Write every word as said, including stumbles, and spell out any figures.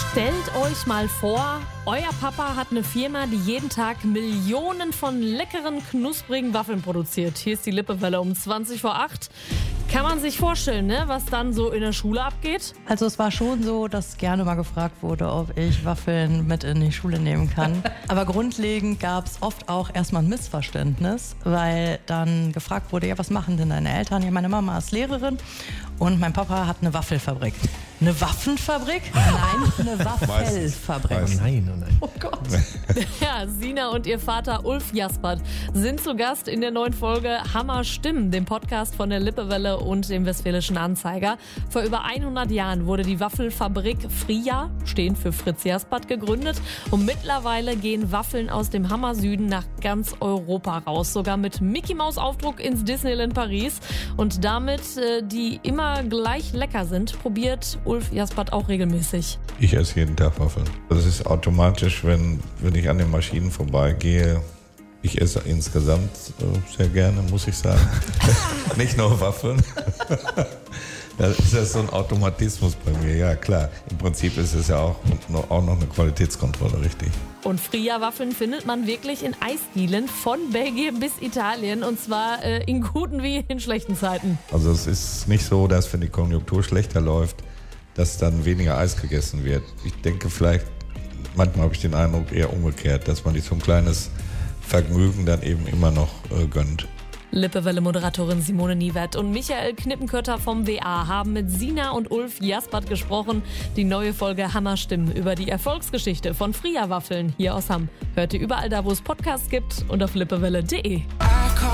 Stellt euch mal vor, euer Papa hat eine Firma, die jeden Tag Millionen von leckeren, knusprigen Waffeln produziert. Hier ist die Lippewelle um zwanzig vor acht. Kann man sich vorstellen, ne, was dann so in der Schule abgeht? Also es war schon so, dass gerne mal gefragt wurde, ob ich Waffeln mit in die Schule nehmen kann. Aber grundlegend gab es oft auch erstmal ein Missverständnis, weil dann gefragt wurde, ja, was machen denn deine Eltern? Ja, meine Mama ist Lehrerin und mein Papa hat eine Waffelfabrik. Eine Waffenfabrik? Nein, eine Waffelfabrik. Oh nein, oh nein. Oh Gott. Ja, Sina und ihr Vater Ulf Jaspert sind zu Gast in der neuen Folge Hammer Stimmen, dem Podcast von der Lippewelle und dem Westfälischen Anzeiger. Vor über hundert Jahren wurde die Waffelfabrik Fria, stehend für Fritz Jaspert, gegründet. Und mittlerweile gehen Waffeln aus dem Hammer-Süden nach ganz Europa raus. Sogar mit Mickey-Maus-Aufdruck ins Disneyland Paris. Und damit, äh, die immer gleich lecker sind, probiert Ulf Jaspert auch regelmäßig. Ich esse jeden Tag Waffeln. Das ist automatisch, wenn, wenn ich an den Maschinen vorbeigehe. Ich esse insgesamt äh, sehr gerne, muss ich sagen. Nicht nur Waffeln. Da ist das so ein Automatismus bei mir, ja klar. Im Prinzip ist es ja auch, auch noch eine Qualitätskontrolle, richtig. Und Fria-Waffeln findet man wirklich in Eisdielen von Belgien bis Italien. Und zwar äh, in guten wie in schlechten Zeiten. Also es ist nicht so, dass wenn die Konjunktur schlechter läuft, dass dann weniger Eis gegessen wird. Ich denke vielleicht, manchmal habe ich den Eindruck eher umgekehrt, dass man sich so ein kleines Vergnügen dann eben immer noch äh, gönnt. Lippewelle-Moderatorin Simone Niewert und Michael Knippenkötter vom W A haben mit Sina und Ulf Jaspert gesprochen. Die neue Folge Hammerstimmen über die Erfolgsgeschichte von Fria-Waffeln hier aus Hamm. Hört ihr überall da, wo es Podcasts gibt und auf lippewelle punkt de.